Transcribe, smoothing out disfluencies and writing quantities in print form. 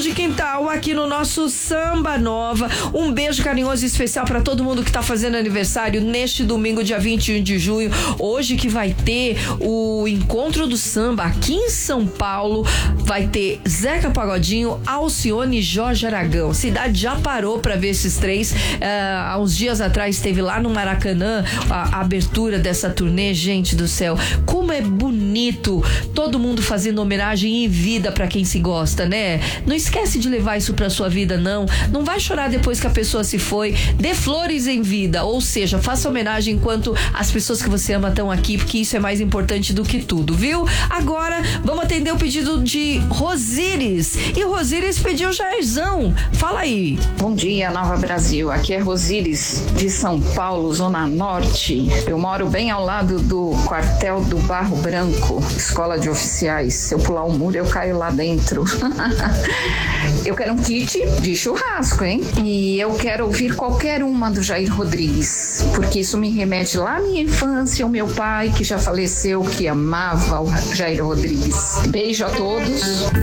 de quintal aqui no nosso Samba Nova. Um beijo carinhoso e especial para todo mundo que tá fazendo aniversário neste domingo, dia 21 de junho. Hoje que vai ter o Encontro do Samba aqui em São Paulo. Vai ter Zeca Pagodinho, Alcione e Jorge Aragão. A cidade já parou para ver esses três. Há uns dias atrás esteve lá no Maracanã a abertura dessa turnê. Gente do céu, como é bonito todo mundo fazendo homenagem em vida para quem se gosta, né? Não esquece de levar isso pra sua vida, não. Não vai chorar depois que a pessoa se foi. Dê flores em vida, ou seja, faça homenagem enquanto as pessoas que você ama estão aqui, porque isso é mais importante do que tudo, viu? Agora, vamos atender o pedido de Rosíris. E Rosíris pediu Jairzão. Fala aí. Bom dia, Nova Brasil. Aqui é Rosíris, de São Paulo, Zona Norte. Eu moro bem ao lado do quartel do Barro Branco, escola de oficiais. Se eu pular o muro, eu caio lá dentro. Eu quero um kit de churrasco, hein? E eu quero ouvir qualquer uma do Jair Rodrigues, porque isso me remete lá à minha infância, o meu pai, que já faleceu, que amava o Jair Rodrigues. Beijo a todos.